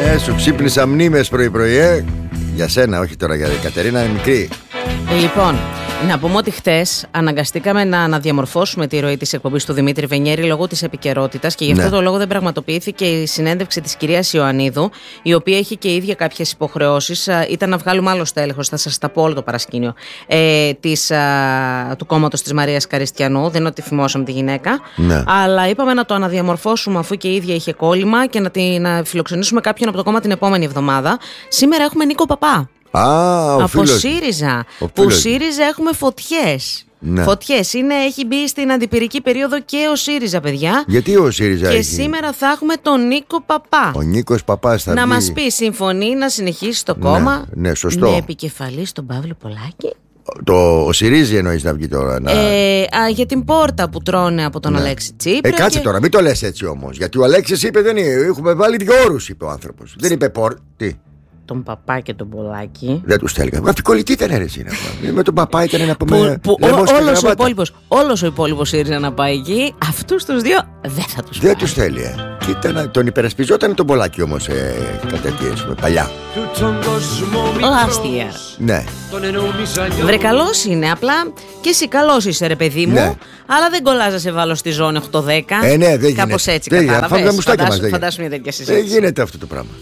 Σου ξύπνησα μνήμες πρωί-πρωί. Για σένα, όχι τώρα για την Κατερίνα, είναι μικρή. Λοιπόν, να πούμε ότι χτες αναγκαστήκαμε να αναδιαμορφώσουμε τη ροή της εκπομπής του Δημήτρη Βενιέρη λόγω της επικαιρότητας και γι' αυτό το λόγο δεν πραγματοποιήθηκε η συνέντευξη της κυρίας Ιωαννίδου, η οποία είχε και η ίδια κάποιες υποχρεώσεις. Ήταν να βγάλουμε άλλο στέλεχος, θα σας τα πω όλο το παρασκήνιο, του κόμματος της Μαρίας Καριστιανού. Δεν είναι ότι φημώσαμε τη γυναίκα, αλλά είπαμε να το αναδιαμορφώσουμε αφού και η ίδια είχε κόλλημα και να φιλοξενήσουμε κάποιον από το κόμμα την επόμενη εβδομάδα. Σήμερα έχουμε Νίκο Παπά. Από ΣΥΡΙΖΑ. Που ΣΥΡΙΖΑ έχουμε φωτιές. Ναι. Φωτιές. Έχει μπει στην αντιπυρική περίοδο και ο ΣΥΡΙΖΑ, παιδιά. Γιατί ο ΣΥΡΙΖΑ και έχει... σήμερα θα έχουμε τον Νίκο Παπά. Ο Νίκος Παπάς θα να μας πει, συμφωνεί να συνεχίσει το κόμμα. Ναι, σωστό. Με επικεφαλή στον Παύλο Πολάκη. Ο ΣΥΡΙΖΑ εννοείς να βγει τώρα? Για την πόρτα που τρώνε από τον Αλέξη Τσίπρα. Κάτσε τώρα, μην το λες έτσι όμως. Γιατί ο Αλέξης είπε, δεν είναι. Έχουμε βάλει 2 όρους, είπε ο άνθρωπος. Δεν είπε τι. Τον Παπά και τον Πολάκη. Δεν τους έλεγα. Αυτή κολλητή ήταν αίρεση. Με τον Παπά ήταν ένα πούμε. Όλος ο υπόλοιπος ΣΥΡΙΖΑ να πάει εκεί. Αυτούς τους 2 δεν θα τους δεν τους θέλει. Κοίτα, τον υπερασπιζόταν τον Πολάκη όμως κατευθείαν παλιά. Last year. Ναι. Βρε, καλός είναι. Απλά και εσύ καλός είσαι, ρε παιδί μου. Ναι. Αλλά δεν κολλάς να σε βάλω στη ζώνη 8-10. Ναι, δεν γίνεται. Κάπως έτσι κατάλαβες. Φαντάσου μια τέτοια συζήτηση. Δεν γίνεται αυτό το πράγμα.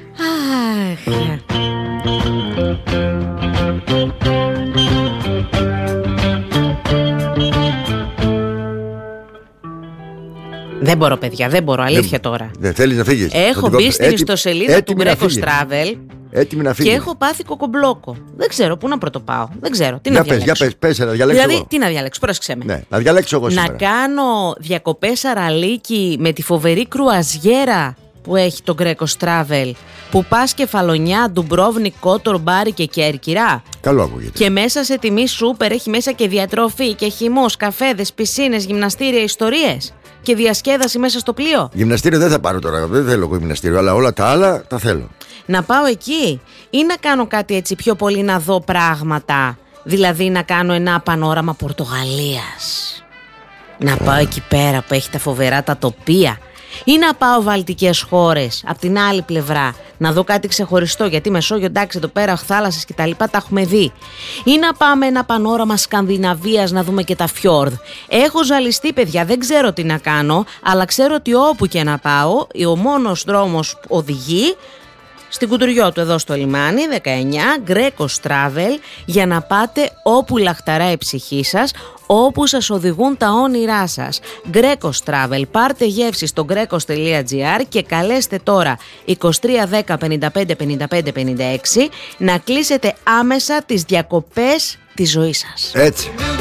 Δεν μπορώ, παιδιά, δεν μπορώ, αλήθεια τώρα. Δεν θέλεις να φύγεις? Έχω μπει στην ιστοσελίδα του Greco Travel και έχω πάθει κοκομπλόκο. Δεν ξέρω πού να πρωτοπάω. Δεν ξέρω τι να διαλέξω. Πες, να διαλέξω. Δηλαδή, τι να διαλέξω, πρόσεξε με. Ναι, να διαλέξω εγώ σήμερα. Να κάνω διακοπές Σαραλίκη με τη φοβερή κρουαζιέρα που έχει το Greco Travel, που πας Κεφαλονιά, Ντουμπρόβνικ, Κότορ, Μπάρι και Κέρκυρα. Καλό ακούγεται. Και μέσα σε τιμή σούπερ έχει μέσα και διατροφή και χυμός, καφέδες, πισίνες, γυμναστήρια, ιστορίες και διασκέδαση μέσα στο πλοίο. Γυμναστήριο δεν θα πάρω τώρα, δεν θέλω εγώ γυμναστήριο, αλλά όλα τα άλλα τα θέλω. Να πάω εκεί ή να κάνω κάτι έτσι πιο πολύ να δω πράγματα, δηλαδή να κάνω ένα πανόραμα Πορτογαλίας. Να πάω εκεί πέρα που έχει τα φοβερά τα τοπία. Ή να πάω βαλτικές χώρες, απ' την άλλη πλευρά, να δω κάτι ξεχωριστό, γιατί Μεσόγειο, εντάξει, εδώ πέρα θάλασσες και τα λοιπά τα έχουμε δει. Ή να πάμε ένα πανόραμα Σκανδιναβίας να δούμε και τα φιόρδ. Έχω ζαλιστεί, παιδιά, δεν ξέρω τι να κάνω, αλλά ξέρω ότι όπου και να πάω, ο μόνος δρόμος που οδηγεί στην Κουντουριώτου, εδώ στο λιμάνι, 19, Greco Travel, για να πάτε όπου λαχταράει η ψυχή σας, όπου σας οδηγούν τα όνειρά σας. Greco Travel, πάρτε γεύση στο grecos.gr και καλέστε τώρα 2310 55 55 56 να κλείσετε άμεσα τις διακοπές της ζωής σας. Έτσι.